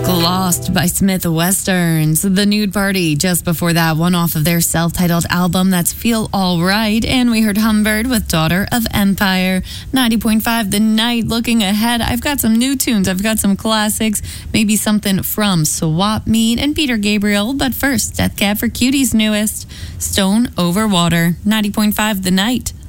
Glossed by Smith Westerns. The Nude Party, just before that, one off of their self-titled album, that's Feel Alright. And we heard Humbird with Daughter of Empire. 90.5 The Night. Looking ahead, I've got some new tunes. I've got some classics. Maybe something from Swap Meet and Peter Gabriel. But first, Death Cab for Cutie's newest, Stone Over Water. 90.5 The Night.